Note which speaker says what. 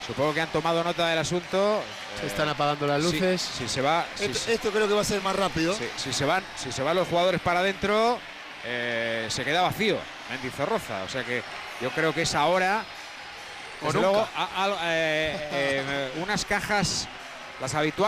Speaker 1: Supongo que han tomado nota del asunto.
Speaker 2: Se están apagando las luces.
Speaker 1: Si se va,
Speaker 3: esto creo que va a ser más rápido.
Speaker 1: Si se van los jugadores para adentro, se queda vacío Mendizorroza. O sea que yo creo que es ahora. Desde luego, unas cajas, las habituales.